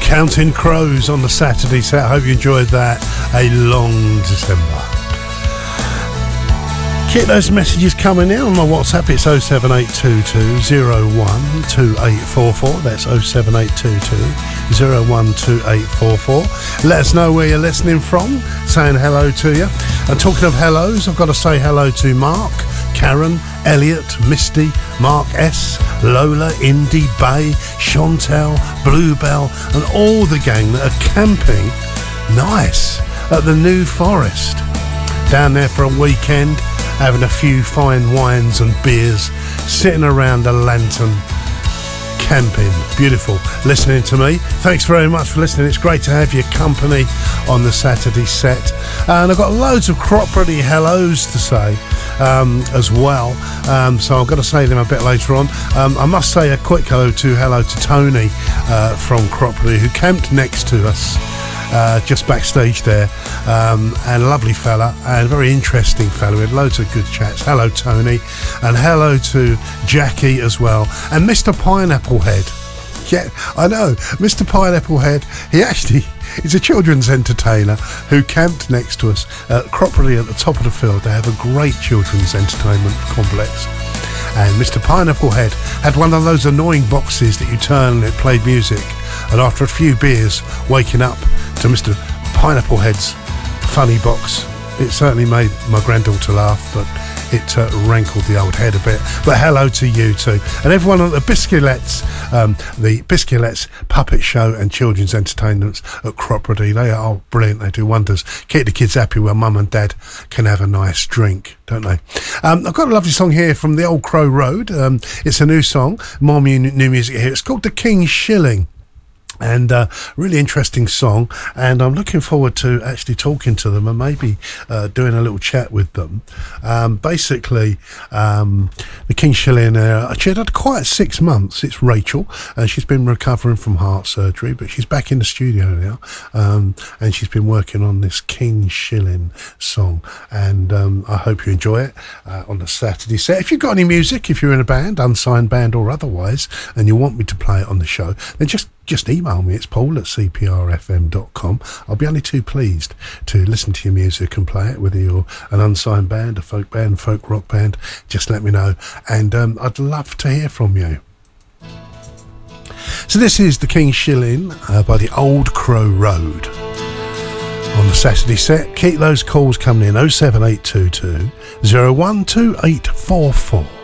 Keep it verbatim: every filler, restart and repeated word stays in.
Counting Crows on the Saturday set. I hope you enjoyed that. A long December. Keep those messages coming in on my WhatsApp. It's oh seven eight two two oh one two eight four four. That's oh seven eight two two oh one two eight four four. Let us know where you're listening from. Saying hello to you. And talking of hellos, I've got to say hello to Mark, Karen, Elliot, Misty, Mark S, Lola, Indy, Bay, Chantel, Bluebell, and all the gang that are camping nice at the New Forest. Down there for a weekend, having a few fine wines and beers, sitting around a lantern, camping. Beautiful. Listening to me. Thanks very much for listening. It's great to have your company on the Saturday set. And I've got loads of Cropredy hellos to say um, as well. Um, so I've got to say them a bit later on. Um, I must say a quick hello to hello to Tony uh, from Cropredy, who camped next to us. Uh, just backstage there, um, and a lovely fella and very interesting fella. We had loads of good chats. Hello Tony, and hello to Jackie as well, and Mister Pineapple Head. Yeah, I know, Mister Pineapple Head. He actually is a children's entertainer who camped next to us at Cropredy at the top of the field. They have a great children's entertainment complex. And Mister Pineapple Head had one of those annoying boxes that you turn and it played music. And after a few beers, waking up to Mister Pineapple Head's funny box, it certainly made my granddaughter laugh, but it uh, rankled the old head a bit. But hello to you too. And everyone at the Bisculettes, um, the Bisculettes Puppet Show and Children's Entertainments at Cropredy. They are brilliant. They do wonders. Keep the kids happy when mum and dad can have a nice drink, don't they? Um, I've got a lovely song here from the Old Crow Road. Um, it's a new song. More new music here. It's called The King's Shilling. And uh, really interesting song, and I'm looking forward to actually talking to them and maybe uh, doing a little chat with them. Um, basically, um, the King's Shilling, uh, she had quite six months. It's Rachel, and she's been recovering from heart surgery, but she's back in the studio now, um, and she's been working on this King's Shilling song, and um, I hope you enjoy it uh, on the Saturday set. If you've got any music, if you're in a band, unsigned band or otherwise, and you want me to play it on the show, then just Just email me. It's paul at c p r f m dot com. I'll be only too pleased to listen to your music and play it, whether you're an unsigned band, a folk band, folk rock band. Just let me know, and um, I'd love to hear from you. So this is The King's Shilling uh, by the Old Crow Road on the Saturday set. Keep those calls coming in. oh seven eight two two oh one two eight four four.